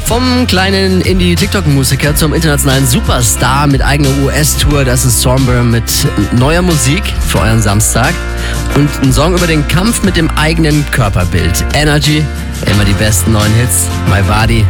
Vom kleinen Indie-TikTok-Musiker zum internationalen Superstar mit eigener US-Tour, das ist Stormberg mit neuer Musik für euren Samstag. Und ein Song über den Kampf mit dem eigenen Körperbild. Energy, immer die besten neuen Hits. My Body,